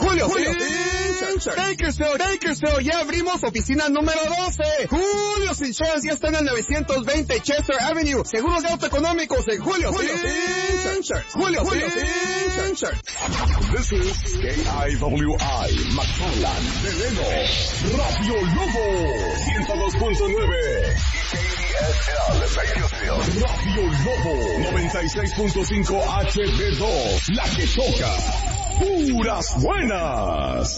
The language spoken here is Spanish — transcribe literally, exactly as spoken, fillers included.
Julio, Julio Insurance. Bakersfield, Bakersfield, ya abrimos oficina número doce. Julio Insurance ya está en el novecientos veinte Chester Avenue. Seguros de auto económicos en Julio, Julio Insurance. Julio, Julio Insurance. This is K I W I, McFarland, Deleno, Radio Lobo, ciento dos punto nueve. Radio Lobo, noventa y seis punto cinco H D dos, la que toca. Puras buenas.